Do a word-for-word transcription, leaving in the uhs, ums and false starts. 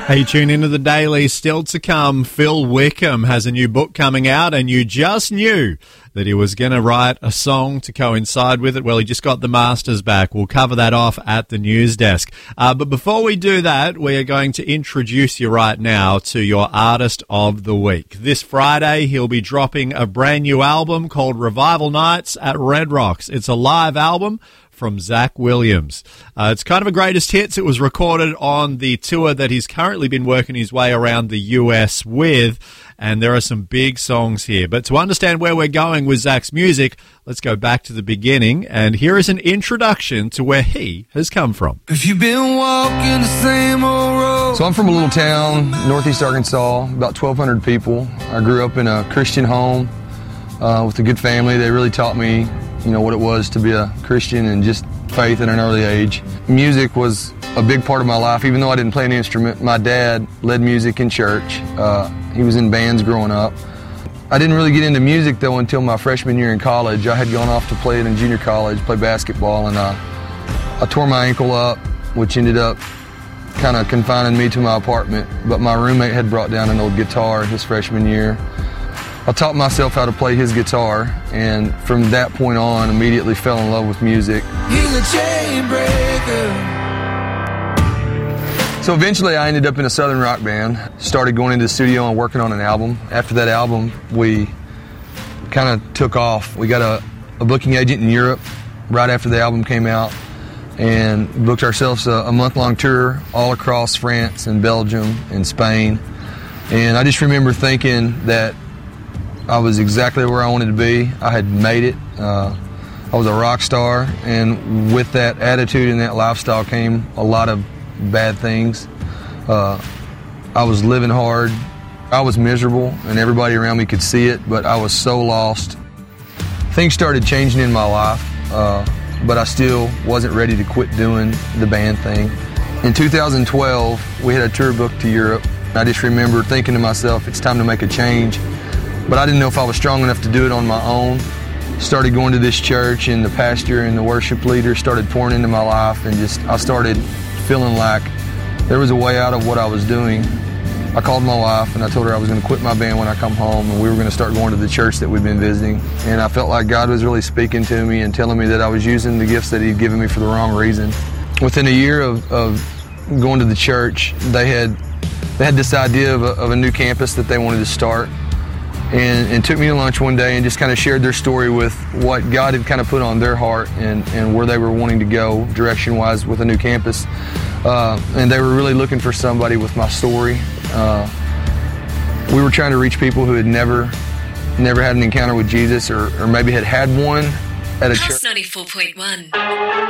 Hey, tune into the Daily. Still to come, Phil Wickham has a new book coming out, and you just knew that he was going to write a song to coincide with it. Well, he just got the masters back. We'll cover that off at the news desk. Uh, but before we do that, we are going to introduce you right now to your Artist of the Week. This Friday, he'll be dropping a brand new album called Revival Nights at Red Rocks. It's a live album from Zach Williams. Uh, it's kind of a greatest hits. It was recorded on the tour that he's currently been working his way around the U S with, and there are some big songs here. But to understand where we're going with Zach's music, let's go back to the beginning, and here is an introduction to where he has come from. If you've been walking the same old road. So I'm from a little town, northeast Arkansas, about twelve hundred people. I grew up in a Christian home uh, with a good family. They really taught me you know, what it was to be a Christian and just faith at an early age. Music was a big part of my life, even though I didn't play an instrument. My dad led music in church. Uh, he was in bands growing up. I didn't really get into music, though, until my freshman year in college. I had gone off to play it in junior college, play basketball, and uh, I tore my ankle up, which ended up kind of confining me to my apartment. But my roommate had brought down an old guitar his freshman year. I taught myself how to play his guitar, and from that point on, immediately fell in love with music. He's a chain breaker. So eventually I ended up in a Southern rock band, started going into the studio and working on an album. After that album, we kind of took off. We got a, a booking agent in Europe right after the album came out, and booked ourselves a, a month-long tour all across France and Belgium and Spain. And I just remember thinking that I was exactly where I wanted to be. I had made it. Uh, I was a rock star, and with that attitude and that lifestyle came a lot of bad things. Uh, I was living hard. I was miserable, and everybody around me could see it, but I was so lost. Things started changing in my life, uh, but I still wasn't ready to quit doing the band thing. In two thousand twelve, we had a tour booked to Europe. I just remember thinking to myself, it's time to make a change. But I didn't know if I was strong enough to do it on my own. Started going to this church, and the pastor and the worship leader started pouring into my life, and just I started feeling like there was a way out of what I was doing. I called my wife, and I told her I was going to quit my band when I come home, and we were going to start going to the church that we'd been visiting. And I felt like God was really speaking to me and telling me that I was using the gifts that He'd given me for the wrong reason. Within a year of, of going to the church, they had they had this idea of a, of a new campus that they wanted to start. And, and took me to lunch one day and just kind of shared their story with what God had kind of put on their heart and, and where they were wanting to go direction-wise with a new campus. Uh, and they were really looking for somebody with my story. Uh, we were trying to reach people who had never never had an encounter with Jesus, or, or maybe had had one at a church. ninety-four point one.